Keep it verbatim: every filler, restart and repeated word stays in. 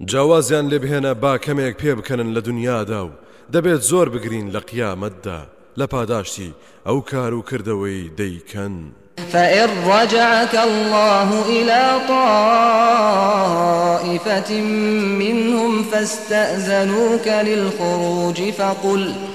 جاوازیان لێ بهێنە با کەمێک پێ بکەنن لە دنیادا و دەبێت زۆر بگرین لە قیامەتدا لە پاداشتی ئەو کار و کردەوەی دەیکەن. فإن رجعك الله إلى طائفة منهم فاستأذنوك للخروج فقل